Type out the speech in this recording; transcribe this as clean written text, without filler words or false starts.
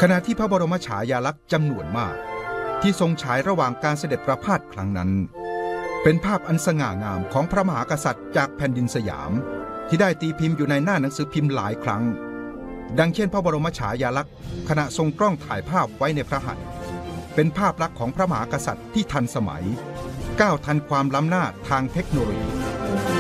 ขณะที่พระบรมฉายาลักษณ์จำนวนมากที่ทรงฉายระหว่างการเสด็จประพาสครั้งนั้นเป็นภาพอันสง่างามของพระมหากษัตริย์จากแผ่นดินสยามที่ได้ตีพิมพ์อยู่ในหน้าหนังสือพิมพ์หลายครั้งดังเช่นพระบรมฉายาลักษณ์ขณะทรงกล้องถ่ายภาพไว้ในพระหัตถ์เป็นภาพลักษณ์ของพระมหากษัตริย์ที่ทันสมัยก้าวทันความล้ำหน้าทางเทคโนโลยี